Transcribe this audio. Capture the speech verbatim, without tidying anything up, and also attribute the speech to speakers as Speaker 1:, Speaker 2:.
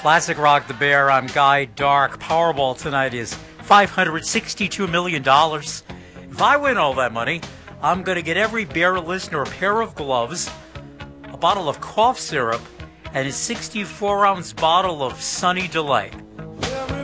Speaker 1: Classic Rock the Bear, I'm Guy Dark. Powerball tonight is five hundred sixty-two million dollars. If I win all that money, I'm going to get every Bear listener a pair of gloves, a bottle of cough syrup, and a sixty-four ounce bottle of Sunny Delight.